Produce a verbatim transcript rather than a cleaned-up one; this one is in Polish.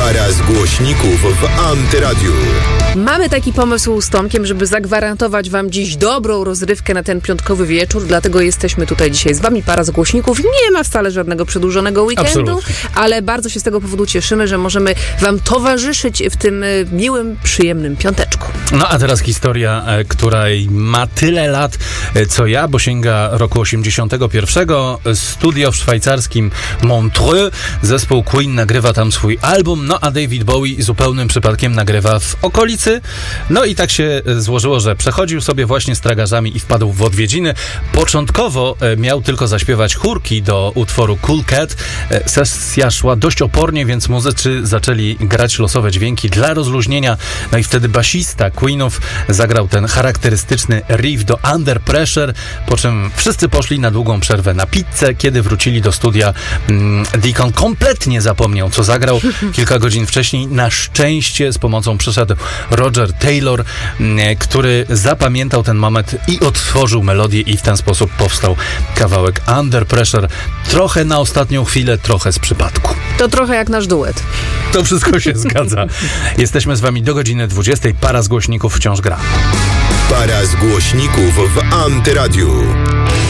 Para z głośników w Antyradiu. Mamy taki pomysł z Tomkiem, żeby zagwarantować wam dziś dobrą rozrywkę na ten piątkowy wieczór, dlatego jesteśmy tutaj dzisiaj z wami. Para z głośników. Nie ma wcale żadnego przedłużonego weekendu, Absolutnie. ale bardzo się z tego powodu cieszymy, że możemy wam towarzyszyć w tym miłym, przyjemnym piąteczku. No a teraz historia, e, której ma tyle lat, e, co ja, bo sięga roku osiemdziesiątego pierwszego. Studio w szwajcarskim Montreux. Zespół Queen nagrywa tam swój album, no a David Bowie zupełnym przypadkiem nagrywa w okolicy. No i tak się złożyło, że przechodził sobie właśnie z tragarzami i wpadł w odwiedziny. Początkowo e, miał tylko zaśpiewać chórki do utworu Cool Cat. E, sesja szła dość opornie, więc muzycy zaczęli grać losowe dźwięki dla rozluźnienia. No i wtedy basista Queenów zagrał ten charakterystyczny riff do Under Pressure, po czym wszyscy poszli na długą przerwę na pizzę. Kiedy wrócili do studia, mm, Deacon kompletnie zapomniał, co zagrał kilka godzin wcześniej. Na szczęście z pomocą przyszedł Roger Taylor, mm, który zapamiętał ten moment i odtworzył melodię i w ten sposób powstał kawałek Under Pressure. Trochę na ostatnią chwilę, trochę z przypadku. To trochę jak nasz duet. To wszystko się zgadza. Jesteśmy z wami do godziny dwudziestej. Para z głośników wciąż gra. Para z głośników w Antyradiu.